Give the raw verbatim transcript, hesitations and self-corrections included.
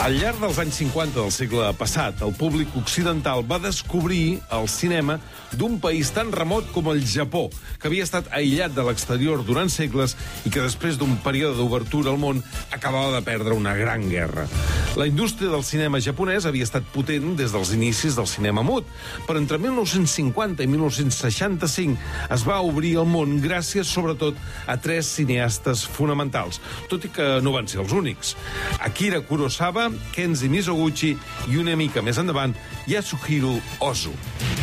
Al llarg dels anys cinquanta del segle passat, el públic occidental va descobrir el cinema d'un país tan remot com el Japó, que havia estat aïllat de l'exterior durant segles i que després d'un període d'obertura al món acabava de perdre una gran guerra. La indústria del cinema japonès havia estat potent des dels inicis del cinema mut, però entre mil nou-cents cinquanta i mil nou-cents seixanta-cinc es va obrir el món gràcies, sobretot, a tres cineastes fonamentals, tot i que no van ser els únics. Akira Kurosawa, Kenji Mizoguchi i una mica més endavant, Yasuhiro Ozu.